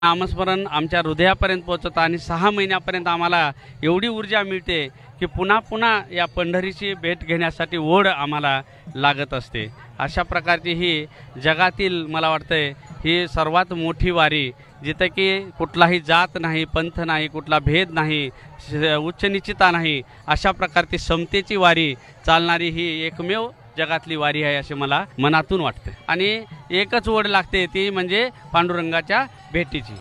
नामस्मरण आमच्या हृदयापर्यंत पोहोचतं आणि 6 महिन्यापर्यंत आम्हाला एवढी ऊर्जा मिळते की पुन्हा पुन्हा या पंढरीची भेट घेण्यासाठी ओढ आम्हाला लागत असते। अशा प्रकारची ही जगातील मला वाटतंय ही सर्वात मोठी वारी, जिथे की कुठलाही जात नाही, पंथ नाही, कुठला भेद नाही, उच्च निश्चिता नाही, अशा प्रकारची समतेची वारी चालणारी ही एकमेव जगातली वारी आहे असे मला मनातून वाटते। आणि एकच ओढ लागते ती म्हणजे पांडुरंगाच्या भेटीची।